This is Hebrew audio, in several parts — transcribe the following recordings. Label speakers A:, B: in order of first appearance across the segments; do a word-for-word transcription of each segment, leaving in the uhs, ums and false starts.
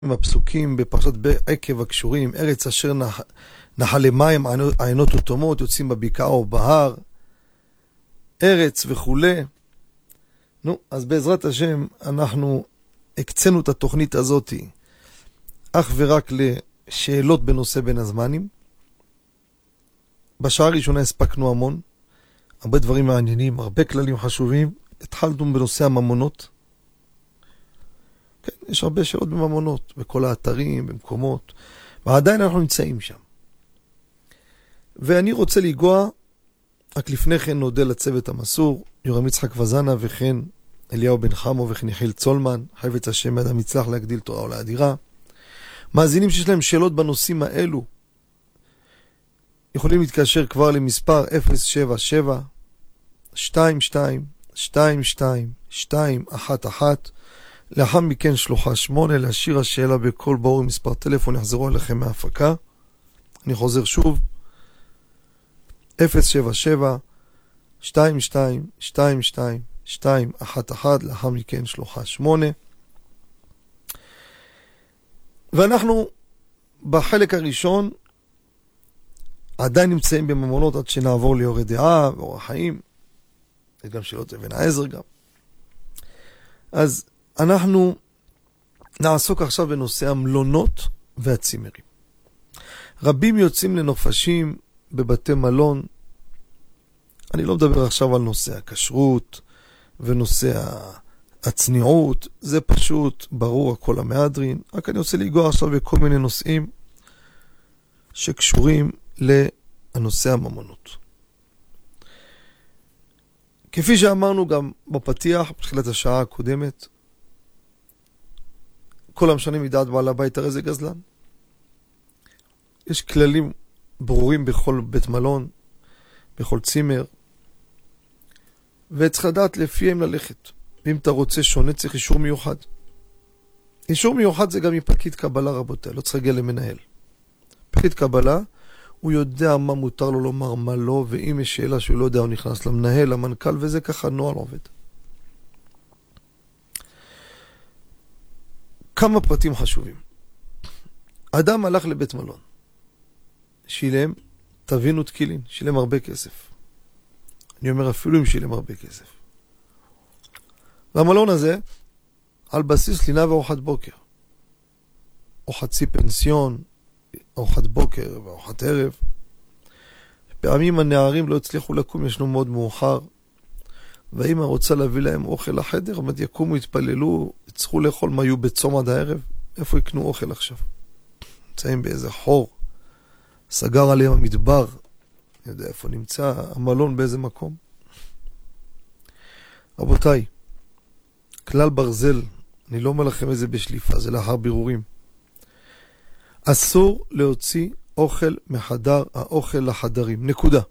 A: הפסוקים בפרשת עקב הקשורים, ארץ אשר נח... נחלי מים, עיינות ותומות, יוצאים בבקעה או בהר, ארץ וכולי. נו, אז בעזרת השם אנחנו הקצנו את התוכנית הזאת אך ורק לשאלות בנושא בין הזמנים. בשעה הראשונה הספקנו המון, הרבה דברים מעניינים, הרבה כללים חשובים. התחלנו בנושא הממונות. כן, יש הרבה שאלות בממונות, בכל האתרים, במקומות, ועדיין אנחנו נמצאים שם. ואני רוצה לגוע, רק לפני כן נודה לצוות המסור, יורם יצחק וזנה וכן אליהו בן חמו וחניחיל צולמן, חפץ השם אדם יצלח להגדיל תורה ולאדירה. מאזינים שיש להם שאלות בנושאים האלו, יכולים להתקשר כבר למספר אפס שבע שבע שתיים שתיים שתיים שתיים שתיים אחת אחת, לאחר מכן שלוחה שמונה, להשאיר השאלה בכל ברור מספר טלפון, יחזרו אליכם מההפקה. אני חוזר שוב, אפס שבע שבע שתיים שתיים שתיים שתיים שתיים אחת אחת, לאחר מכן שלוחה שמונה. ואנחנו בחלק הראשון עדיין נמצאים בממונות עד שנעבור ליורי דעה ואורח חיים. יש גם שאלות אבן העזר גם. אז אנחנו נעסוק עכשיו בנושא המלונות והצימרים. רבים יוצאים לנופשים בבתי מלון. אני לא מדבר עכשיו על נושא הכשרות ונושא הצניעות, זה פשוט ברור הכל המהדרין, רק אני רוצה לגוע עכשיו בכל מיני נושאים שקשורים לנושא הממונות. כפי שאמרנו גם בפתיח, בתחילת השעה הקודמת, כל המשנים מדעת בעל הבית הרי זה גזלן. יש כללים ברורים בכל בית מלון, בכל צימר, וצריך לדעת לפיהם ללכת. ואם אתה רוצה שונה, צריך אישור מיוחד. אישור מיוחד זה גם מפקיד קבלה, רבותיי, לא צריך להגיע למנהל. פקיד קבלה, הוא יודע מה מותר לו לומר, מה לא, ואם יש שאלה שהוא לא יודע, הוא נכנס למנהל, למנכ"ל, וזה ככה נועל עובד. כמה פרטים חשובים. אדם הלך לבית מלון. שילם, תבינו תקילין, שילם הרבה כסף. אני אומר אפילו אם שילם הרבה כסף. והמלון הזה, על בסיס לינה וארוחת בוקר. או חצי פנסיון, ארוחת בוקר וארוחת ערב. פעמים הנערים לא הצליחו לקום, ישנו מאוד מאוחר. והאמא רוצה להביא להם אוכל לחדר, עמד יקומו, התפללו, יצטרכו לאכול מה יהיו בצום עד הערב. איפה יקנו אוכל עכשיו? נמצאים באיזה חור. סגר עליהם המדבר. אני יודע איפה נמצא המלון, באיזה מקום. רבותיי, כלל ברזל, אני לא אומר לכם איזה בשליפה, זה לאחר בירורים. אסור להוציא אוכל מחדר האוכל לחדרים. נקודה.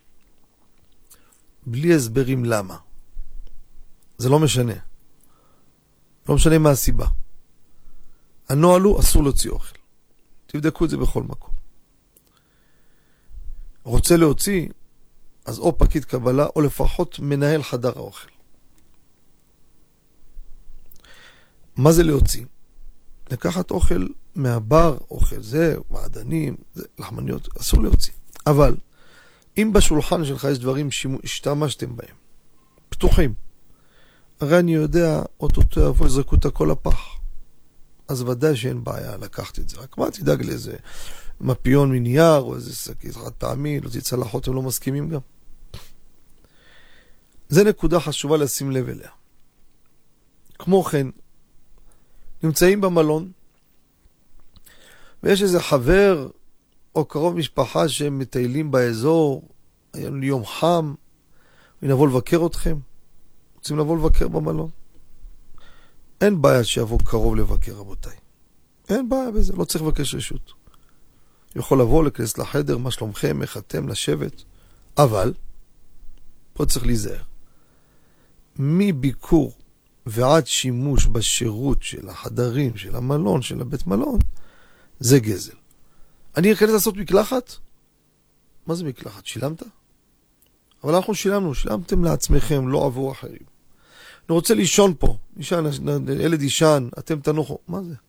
A: בלי הסברים למה. זה לא משנה. לא משנה מה הסיבה. הנוהל הוא אסור להוציא אוכל. תבדקו את זה בכל מקום. רוצה להוציא, אז או פקיד קבלה או לפחות מנהל חדר האוכל. מה זה להוציא? לקחת אוכל מהבר, אוכל זה, מעדנים, זה, לחמניות, אסור להוציא. אבל אם בשולחן שלך יש דברים שהשתמשתם בהם, פתוחים, הרי אני יודע, אוטוטו יבוא, יזרקו את הכל לפח. אז ודאי שאין בעיה לקחת את זה. רק מה תדאג לאיזה מפיון מנייר, או איזה שקית חד פעמי, לא תצלחות, הם לא מסכימים גם. זה נקודה חשובה לשים לב אליה. כמו כן, נמצאים במלון, ויש איזה חבר או קרוב משפחה שהם מטיילים באזור, היה לנו יום חם, ונבוא לבקר אתכם, רוצים לבוא לבקר במלון. אין בעיה שיבוא קרוב לבקר, רבותיי. אין בעיה בזה, לא צריך לבקש רשות. יכול לבוא, להיכנס לחדר, מה שלומכם, איך אתם, לשבת. אבל, פה צריך להיזהר. מביקור ועד שימוש בשירות של החדרים, של המלון, של הבית מלון, זה גזל. אני אכנס לעשות מקלחת? מה זה מקלחת? שילמת? אבל אנחנו שילמנו, שילמתם לעצמכם, לא עבור אחרים. אני רוצה לישון פה, ישן, ילד ישן, אתם תנוחו, מה זה?